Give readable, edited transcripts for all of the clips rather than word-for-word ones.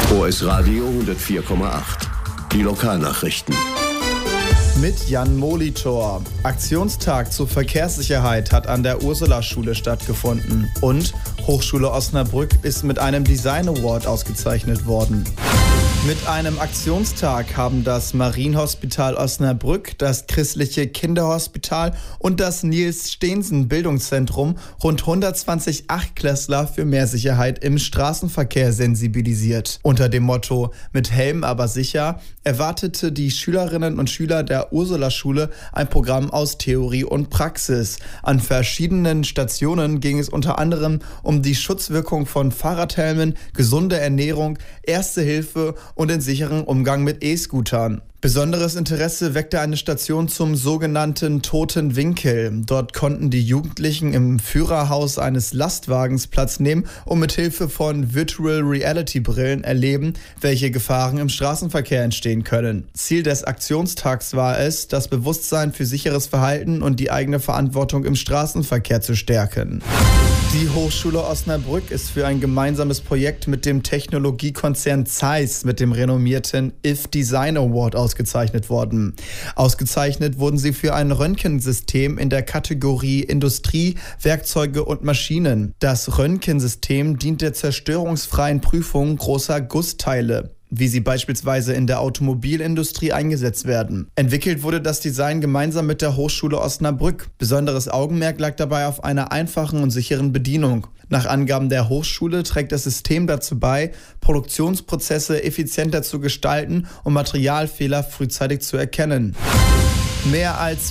OS Radio 104,8. Die Lokalnachrichten. Mit Jan Molitor. Aktionstag zur Verkehrssicherheit hat an der Ursula-Schule stattgefunden. Und Hochschule Osnabrück ist mit einem Design Award ausgezeichnet worden. Mit einem Aktionstag haben das Marienhospital Osnabrück, das Christliche Kinderhospital und das Niels-Steensen-Bildungszentrum rund 120 Achtklässler für mehr Sicherheit im Straßenverkehr sensibilisiert. Unter dem Motto „Mit Helm aber sicher" erwartete die Schülerinnen und Schüler der Ursula-Schule ein Programm aus Theorie und Praxis. An verschiedenen Stationen ging es unter anderem um die Schutzwirkung von Fahrradhelmen, gesunde Ernährung, Erste Hilfe und den sicheren Umgang mit E-Scootern. Besonderes Interesse weckte eine Station zum sogenannten Toten Winkel. Dort konnten die Jugendlichen im Führerhaus eines Lastwagens Platz nehmen und mit Hilfe von Virtual Reality Brillen erleben, welche Gefahren im Straßenverkehr entstehen können. Ziel des Aktionstags war es, das Bewusstsein für sicheres Verhalten und die eigene Verantwortung im Straßenverkehr zu stärken. Die Hochschule Osnabrück ist für ein gemeinsames Projekt mit dem Technologiekonzern Zeiss mit dem renommierten IF Design Award ausgezeichnet worden. Ausgezeichnet wurden sie für ein Röntgensystem in der Kategorie Industrie, Werkzeuge und Maschinen. Das Röntgensystem dient der zerstörungsfreien Prüfung großer Gussteile, wie sie beispielsweise in der Automobilindustrie eingesetzt werden. Entwickelt wurde das Design gemeinsam mit der Hochschule Osnabrück. Besonderes Augenmerk lag dabei auf einer einfachen und sicheren Bedienung. Nach Angaben der Hochschule trägt das System dazu bei, Produktionsprozesse effizienter zu gestalten und Materialfehler frühzeitig zu erkennen. Mehr als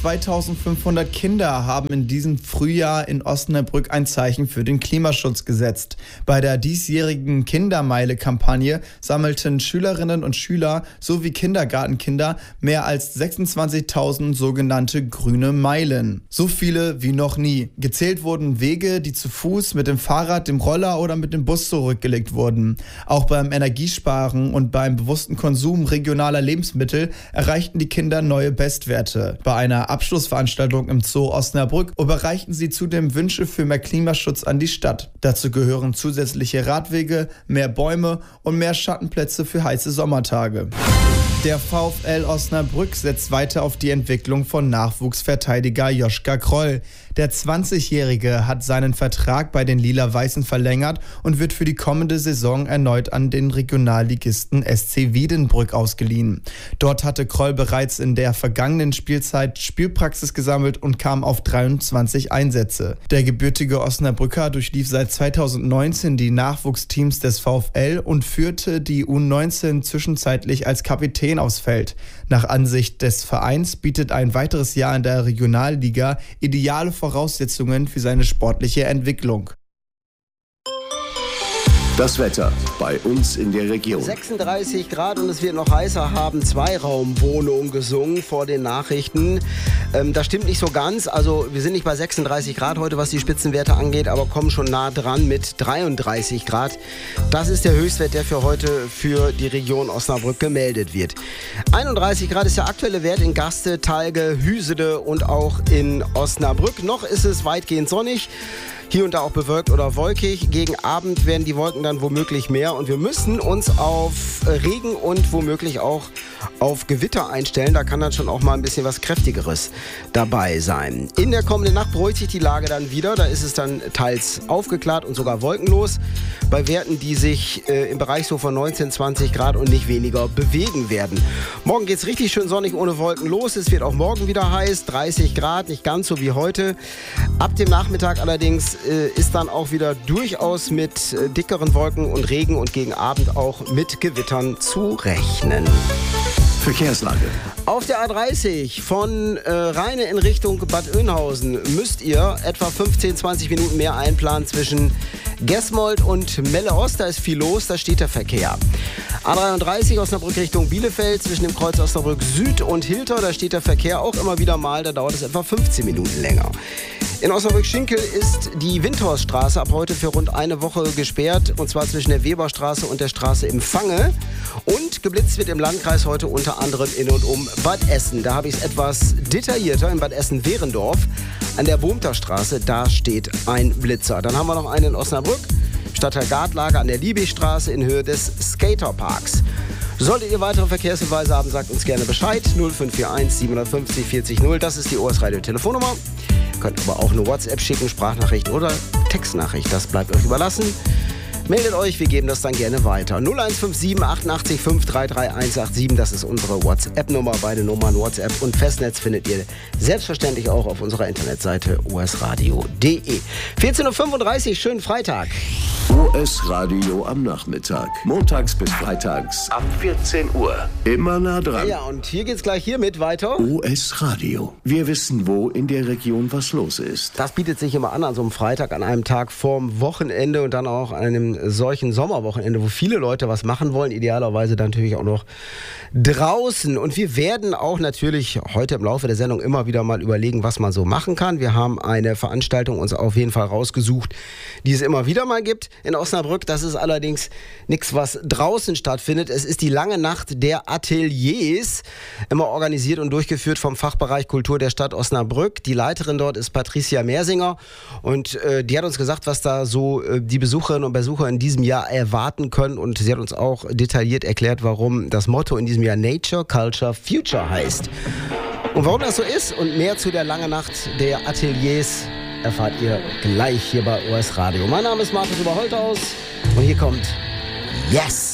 2500 Kinder haben in diesem Frühjahr in Osnabrück ein Zeichen für den Klimaschutz gesetzt. Bei der diesjährigen Kindermeile-Kampagne sammelten Schülerinnen und Schüler sowie Kindergartenkinder mehr als 26.000 sogenannte grüne Meilen. So viele wie noch nie. Gezählt wurden Wege, die zu Fuß, mit dem Fahrrad, dem Roller oder mit dem Bus zurückgelegt wurden. Auch beim Energiesparen und beim bewussten Konsum regionaler Lebensmittel erreichten die Kinder neue Bestwerte. Bei einer Abschlussveranstaltung im Zoo Osnabrück überreichten sie zudem Wünsche für mehr Klimaschutz an die Stadt. Dazu gehören zusätzliche Radwege, mehr Bäume und mehr Schattenplätze für heiße Sommertage. Der VfL Osnabrück setzt weiter auf die Entwicklung von Nachwuchsverteidiger Joschka Kroll. Der 20-Jährige hat seinen Vertrag bei den Lila-Weißen verlängert und wird für die kommende Saison erneut an den Regionalligisten SC Wiedenbrück ausgeliehen. Dort hatte Kroll bereits in der vergangenen Spielzeit Spielpraxis gesammelt und kam auf 23 Einsätze. Der gebürtige Osnabrücker durchlief seit 2019 die Nachwuchsteams des VfL und führte die U19 zwischenzeitlich als Kapitän aufs Feld. Nach Ansicht des Vereins bietet ein weiteres Jahr in der Regionalliga ideale Voraussetzungen für seine sportliche Entwicklung. Das Wetter bei uns in der Region. 36 Grad und es wird noch heißer, haben Zweiraumwohnungen gesungen vor den Nachrichten. Das stimmt nicht so ganz. Also wir sind nicht bei 36 Grad heute, was die Spitzenwerte angeht, aber kommen schon nah dran mit 33 Grad. Das ist der Höchstwert, der für heute für die Region Osnabrück gemeldet wird. 31 Grad ist der aktuelle Wert in Gaste, Talge, Hüsede und auch in Osnabrück. Noch ist es weitgehend sonnig. Hier und da auch bewölkt oder wolkig. Gegen Abend werden die Wolken dann womöglich mehr und wir müssen uns auf Regen und womöglich auch auf Gewitter einstellen. Da kann dann schon auch mal ein bisschen was Kräftigeres dabei sein. In der kommenden Nacht beruhigt sich die Lage dann wieder. Da ist es dann teils aufgeklärt und sogar wolkenlos. Bei Werten, die sich im Bereich so von 19, 20 Grad und nicht weniger bewegen werden. Morgen geht es richtig schön sonnig ohne Wolken los. Es wird auch morgen wieder heiß. 30 Grad, nicht ganz so wie heute. Ab dem Nachmittag allerdings ist dann auch wieder durchaus mit dickeren Wolken und Regen und gegen Abend auch mit Gewittern zu rechnen. Verkehrslage. Auf der A30 von Rheine in Richtung Bad Oeynhausen müsst ihr etwa 15, 20 Minuten mehr einplanen zwischen Gesmold und Melle-Ost. Da ist viel los, da steht der Verkehr. A33 Osnabrück Richtung Bielefeld zwischen dem Kreuz Osnabrück Süd und Hilter. Da steht der Verkehr auch immer wieder mal, da dauert es etwa 15 Minuten länger. In Osnabrück-Schinkel ist die Windhorststraße ab heute für rund eine Woche gesperrt, und zwar zwischen der Weberstraße und der Straße im Fange. Und geblitzt wird im Landkreis heute unter anderem in und um Bad Essen. Da habe ich es etwas detaillierter in Bad Essen-Wehrendorf. An der Wurmterstraße, da steht ein Blitzer. Dann haben wir noch einen in Osnabrück. Stadtteil Gartlage an der Liebigstraße in Höhe des Skaterparks. Solltet ihr weitere Verkehrshinweise haben, sagt uns gerne Bescheid. 0541 750 40 0, das ist die OS Radio Telefonnummer. Ihr könnt aber auch eine WhatsApp schicken, Sprachnachricht oder Textnachricht, das bleibt euch überlassen. Meldet euch, wir geben das dann gerne weiter. 0157 88 533 187, das ist unsere WhatsApp-Nummer. Beide Nummern, WhatsApp und Festnetz, findet ihr selbstverständlich auch auf unserer Internetseite osradio.de. 14.35 Uhr, schönen Freitag. OS Radio am Nachmittag. Montags bis freitags ab 14 Uhr. Immer nah dran. Ja, und hier geht's gleich hiermit weiter. OS Radio. Wir wissen, wo in der Region was los ist. Das bietet sich immer an so einem Freitag, an einem Tag vorm Wochenende und dann auch an einem solchen Sommerwochenende, wo viele Leute was machen wollen, idealerweise dann natürlich auch noch draußen. Und wir werden auch natürlich heute im Laufe der Sendung immer wieder mal überlegen, was man so machen kann. Wir haben eine Veranstaltung uns auf jeden Fall rausgesucht, die es immer wieder mal gibt in Osnabrück. Das ist allerdings nichts, was draußen stattfindet. Es ist die lange Nacht der Ateliers, immer organisiert und durchgeführt vom Fachbereich Kultur der Stadt Osnabrück. Die Leiterin dort ist Patricia Mersinger und die hat uns gesagt, was da so die Besucherinnen und Besucher in diesem Jahr erwarten können, und sie hat uns auch detailliert erklärt, warum das Motto in diesem Jahr Nature, Culture, Future heißt. Und warum das so ist und mehr zu der langen Nacht der Ateliers erfahrt ihr gleich hier bei OS Radio. Mein Name ist Markus Oberholthaus und hier kommt Yes!